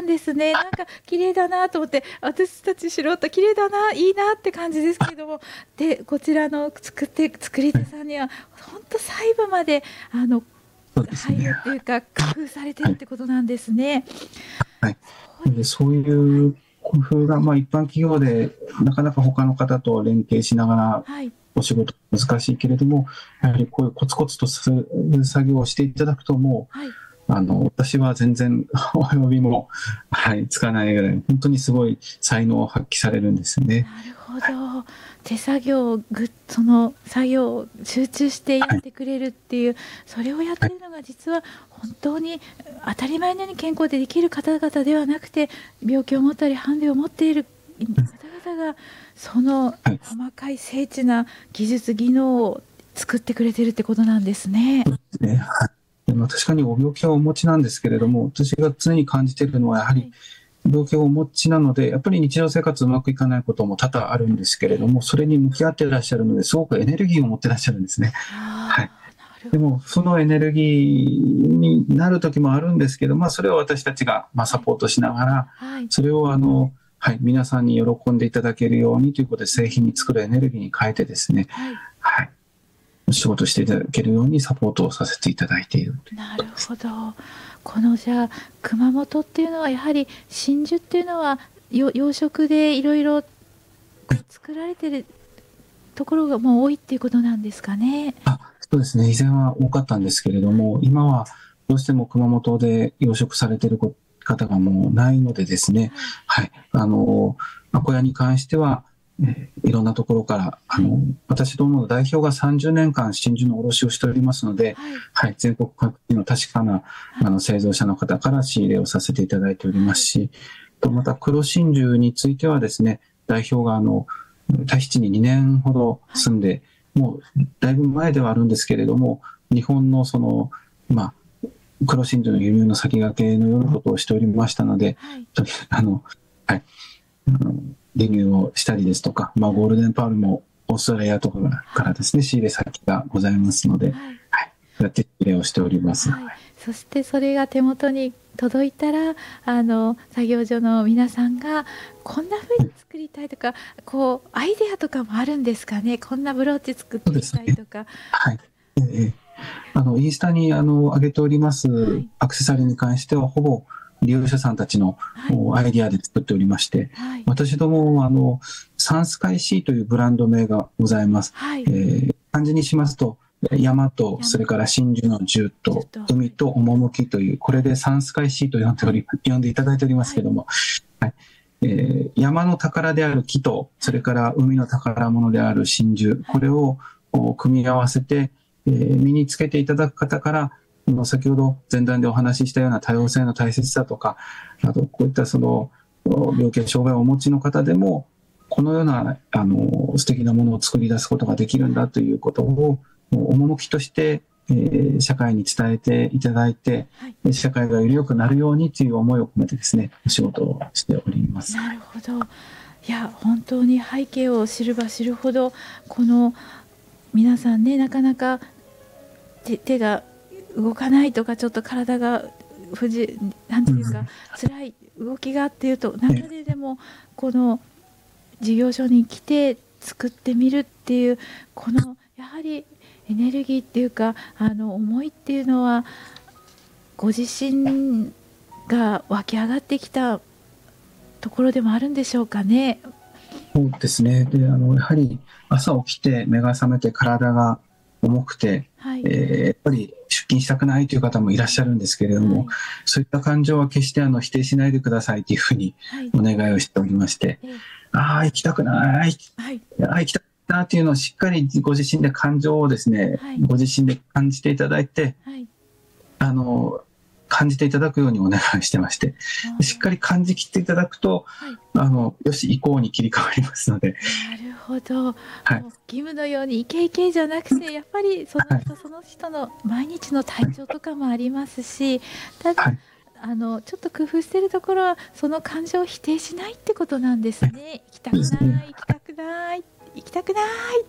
んですね。なんか綺麗だなと思って、私たち素人綺麗だな、いいなって感じですけれども、でこちらの作り手さんには本当細部までそうです配慮ね。 っていうか工夫されてはい。 るってことなんですね。 はい。 そうです。 そういう工夫が、一般企業でなかなか他の方と連携しながらはい。 お仕事難しいけれども、やはりこういうコツコツとする作業をしていただくと、もはい。 う、私は全然お呼びも、はい、つかないぐらい、本当にすごい才能を発揮されるんですよね。 なるほはい。 ど。手作業をその作業を集中してやっはい。 てくれるっていう、それをやっはい。 てるのが実は本当に当たり前のように健康でできる方々ではなくて、病気を持ったりハンデを持っている方々がそのはい。 細かい精緻な技術技能を作ってくれてるってことなんですね。 ね、はい。確かにご病気はお持ちなんですけれども、私が常に感じているのは、やはりはい。 病気をお持ちなので、やっぱり日常生活うまくいかないことも多々あるんですけれども、それに向き合っていらっしゃるので、すごくエネルギーを持っていらっしゃるんですね。はい。 ああ、なるほど。 でも、そのエネルギーになる時もあるんですけど、それを私たちが、サはい。 ポートしながら、 はい。 それをはい、皆さんに喜んでいただけるようにということで、製品に作るエネルギーに変えてですね、 はい。 はい、お仕事していただけるようにサポートをさせていただいているというなることです。 ほど。このじゃあ熊本っていうのはやはり真珠っていうのは養殖でいろいろこう作られてるところがもう多いっていうことなんですかね。 そうですね、以前は多かったんですけれどはい。 も、今はどうしても熊本で養殖されている方がもうないのでですね、 はい。 はい、小屋に関しては、いろんなところから、 はい。 私どもの代表が30年間真珠の卸をしておりますので、 はい。 はい、全国各地の確かなはい。 製造者の方から仕入れをさせていただいておりまはい。 すし、また黒真珠についてはですね、代表がタヒチに2年ほどはい。 住んで、もうだいぶ前ではあるんですけれども、日本の黒真珠の輸入の先駆けのようなことをしておりましたので、 はい。 はい、あの輸入をしたりですとか、ゴールデンパールもオーストラリアとかかはい。 らですね、仕入れ先がございますので、 はい。 はい、そうやって仕入れをしております。ははい。そしてそれが手元に届いたら、作業所の皆さんがこんな風にい、 作りたいとか、こうアイデアとかもあるんですかね。こんなブローチ作っそうてみですね。 たいとか。 はい。インスタに上げておりますはい。 アクセサリーに関しては、ほぼ利用者さんたちのはい。 アイディアで作っておりまして、 はい。 私どもサンスカイシーというブランド名がございます。 はい。 漢字にしますと、山と、それ山、 から真珠の珠と、 ちょっと、 海と趣という、これでサンスカイシーと呼んでいただいておりますはい。 けども、はい。山の宝である木と、それはい。 から海の宝物である真珠、 はい。 これを組み合わせて、身につけていただく方から、先ほど前段でお話ししたような多はい。 様性の大切さとか、あとこういったはい。 病気や障害をお持ちの方でも、このような素敵なものを作り出すことができるんだということを、趣として、社会に伝えていただいて、 はい。 社会がより良くなるようにという思いを込めてですね、お仕事をしております。 なるほど。いや、本当に背景を知れば知るほど、この皆さんね、なかなか手が動かないとか、ちょっと体がなんていうか、 うん、 辛い動きがっていうと中ね、 でもこの事業所に来て作ってみるっていう、このやはりエネルギーっていうか、思いっていうのはご自身が湧き上がってきたところでもあるんでしょうかね。 そうですね。で、やはり朝起きて目が覚めて体が重くて、 はい。 やっぱり出勤したくないという方もいらっしゃるんですけれども、 はい。 そういった感情は決して否定しないでくださいというふうにはい。 お願いをしておりまして、 ええ。 行きたくない、 はい。 行きたくないっていうのをしっかりご自身で感情をですね、 はい。 ご自身で感じていただいて、 はい。 あの、感じていただくようにお願いしてまして、 あしっかりあ。 感じきっていただくと、 はい。 よし、行こうに切り替わりますので、 なるほど。もうはい、 義務のようにイケイケじゃなくて、やっぱりそのはい、 人その人の毎日の体調とかもありますし、ただはい。 ちょっと工夫してるところは、その感情を否定しないってことなんですね。行きたくですね。 ない、行きたくない、行きたくないって、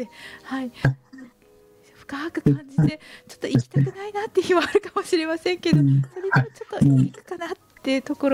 はい、深く感じて、ちょっと行きたくないなって日はあるかもしれませんけど、 うん、 それではい。 もちょっともう行くかなっていうところ